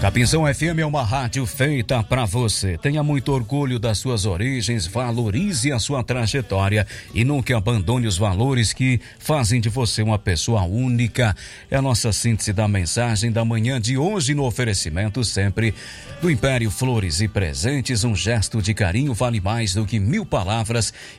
A Pinção FM é uma rádio feita para você. Tenha muito orgulho das suas origens, valorize a sua trajetória e nunca abandone os valores que fazem de você uma pessoa única. É a nossa síntese da mensagem da manhã de hoje, no oferecimento sempre do Império Flores e Presentes. Um gesto de carinho vale mais do que 1000 palavras